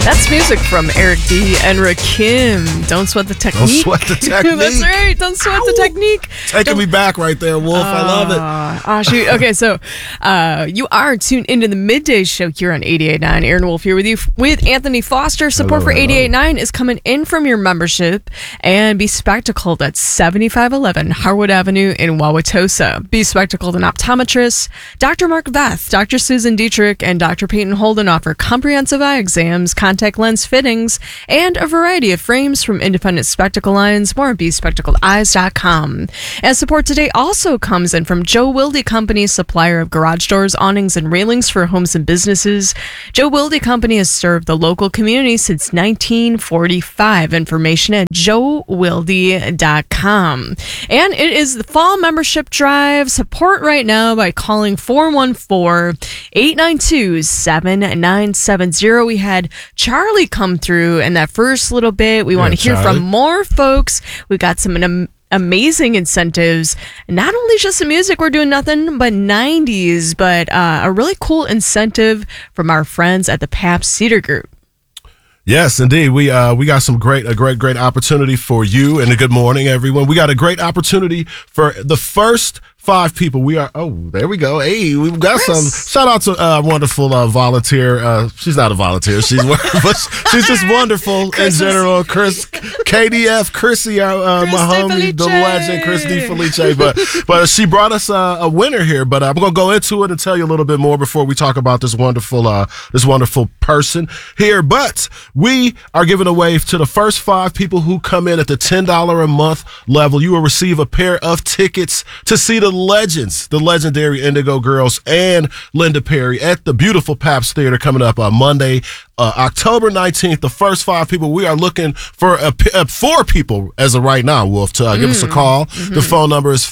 That's music from Eric D. and Rakim. Don't sweat the technique. Don't sweat the technique. That's right. Don't sweat the technique. Taking me back right there, Wolf. I love it. Oh, shoot. Okay, so you are tuned into the midday show here on 88.9. Aaron Wolf here with you with Anthony Foster. Support for 88.9 is coming in from your membership and Be Spectacled at 7511 Harwood Avenue in Wauwatosa. Be Spectacled, an optometrist. Dr. Mark Veth, Dr. Susan Dietrich, and Dr. Peyton Holden offer comprehensive eye exams, contact lens fittings, and a variety of frames from independent spectacle lines. More at bespectacledeyes.com. And support today also comes in from Joe Wilde Company, supplier of garage doors, awnings, and railings for homes and businesses. Joe Wilde Company has served the local community since 1945. Information at joewilde.com. And it is the fall membership drive. Support right now by calling 414-892-7970. We had Charlie come through in that first little bit. We want to hear from more folks. We got some amazing incentives. Not only just the music, we're doing nothing but 90s, but a really cool incentive from our friends at the Pabst Cedar Group. Yes, indeed. We got some great opportunity for you, and a good morning, everyone. We got a great opportunity for the first 5 people. There we go. Hey, we've got some. Shout out to wonderful volunteer. She's not a volunteer. She's but she's just wonderful in general. KDF, Chrissy, my homie, the legend, Chris D. Felice. But she brought us a winner here. But I'm gonna go into it and tell you a little bit more before we talk about this wonderful person here. But we are giving away to the first 5 people who come in at the $10 a month level. You will receive a pair of tickets to see the legends, the legendary Indigo Girls and Linda Perry at the beautiful Pabst Theater coming up on Monday, October 19th. The first 5 people, we are looking for 4 people as of right now, Wolf, to give us a call. Mm-hmm. The phone number is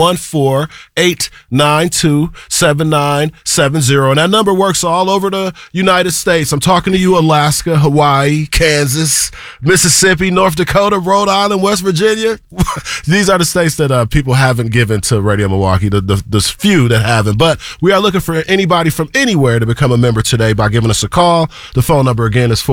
414-892-7970. And that number works all over the United States. I'm talking to you, Alaska, Hawaii, Kansas, Mississippi, North Dakota, Rhode Island, West Virginia. These are the states that people haven't given to Radio Milwaukee, the few that haven't. But we are looking for anybody from anywhere to become a member today by giving us a call. The phone number again is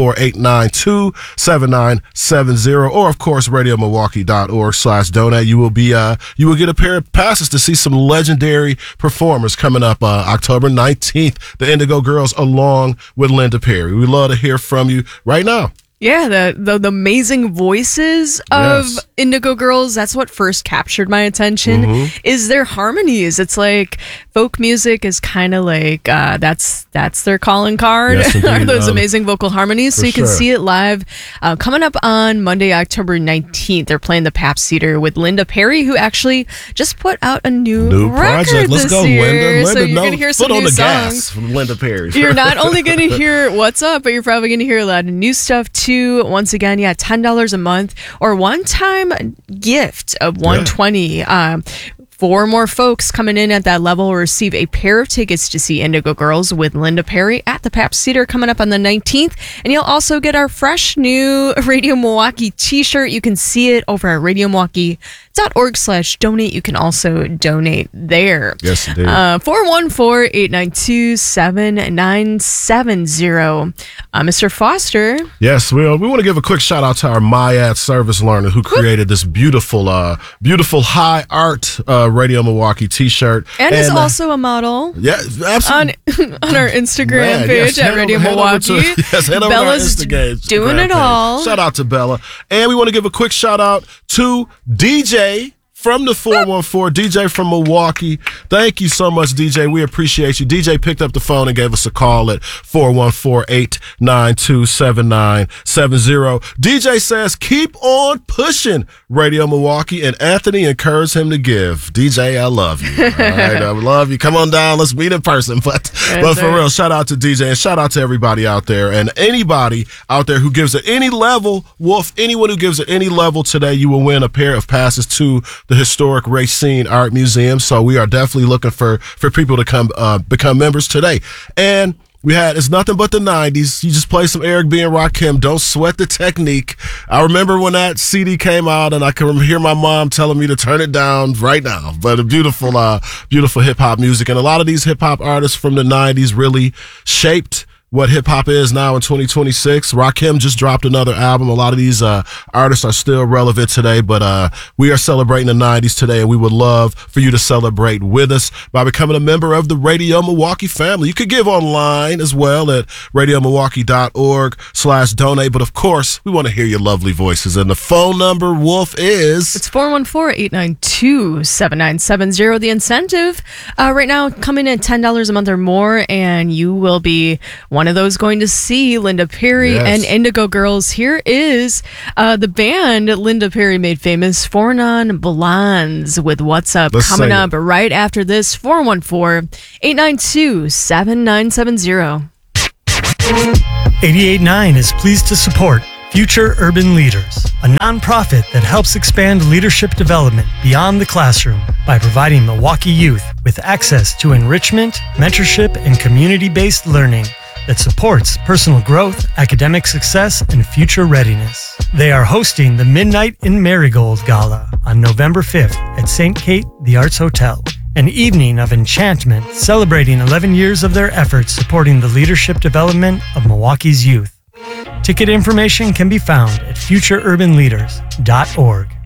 414-892-7970, or of course radiomilwaukee.org/donate. You will get a pair of passes to see some legendary performers coming up October 19th. The Indigo Girls along with Linda Perry. We'd love to hear from you right now. Yeah, the amazing voices of Indigo Girls, that's what first captured my attention, is their harmonies. It's like folk music is kind of like, that's their calling card, are those amazing vocal harmonies. So you can see it live coming up on Monday, October 19th. They're playing the Pabst Cedar with Linda Perry, who actually just put out a new record project. Let's this go, year. Linda. So you're going to hear some new songs. Gas from Linda Perry. You're not only going to hear what's up, but you're probably going to hear a lot of new stuff too. Once again, $10 a month or one-time gift of $120. 4 more folks coming in at that level will receive a pair of tickets to see Indigo Girls with Linda Perry at the Pabst Cedar coming up on the 19th. And you'll also get our fresh new Radio Milwaukee t-shirt. You can see it over at radiomilwaukee.org/donate. You can also donate there. Yes, indeed. 414-892-7970. Mr. Foster. Yes, we want to give a quick shout out to our MyAd service learner who created this beautiful high art Radio Milwaukee t-shirt. And is also a model. Yeah, absolutely. On our Instagram page at Radio Milwaukee. Head over Bella's to our Instagram doing it page. all. Shout out to Bella. And we want to give a quick shout out to DJ from the 414, DJ from Milwaukee. Thank you so much, DJ. We appreciate you. DJ picked up the phone and gave us a call at 414-892-7970. DJ says, keep on pushing Radio Milwaukee, and Anthony encouraged him to give. DJ, I love you. All right, I love you. Come on down. Let's meet in person. But for real, shout out to DJ and shout out to everybody out there. And anybody out there who gives at any level, Wolf, anyone who gives at any level today, you will win a pair of passes to the historic Racine Art Museum. So we are definitely looking for people to come become members today. And it's nothing but the 90s. You just play some Eric B. and Rakim. Don't sweat the technique. I remember when that CD came out, and I can hear my mom telling me to turn it down right now. But a beautiful hip hop music, and a lot of these hip hop artists from the 90s really shaped what hip hop is now in 2026. Rakim just dropped another album. A lot of these artists are still relevant today, but we are celebrating the 90s today, and we would love for you to celebrate with us by becoming a member of the Radio Milwaukee family. You could give online as well at radiomilwaukee.org/donate, but of course, we want to hear your lovely voices. And the phone number, Wolf, is... It's 414-892-7970. The incentive right now coming in $10 a month or more, and you will be one of those going to see Linda Perry and Indigo Girls. Here is the band Linda Perry made famous, Four Non Blondes, with What's Up. Coming up right after this, 414-892-7970. 88.9 is pleased to support Future Urban Leaders, a nonprofit that helps expand leadership development beyond the classroom by providing Milwaukee youth with access to enrichment, mentorship, and community-based learning that supports personal growth, academic success, and future readiness. They are hosting the Midnight in Marigold Gala on November 5th at St. Kate The Arts Hotel, an evening of enchantment celebrating 11 years of their efforts supporting the leadership development of Milwaukee's youth. Ticket information can be found at futureurbanleaders.org.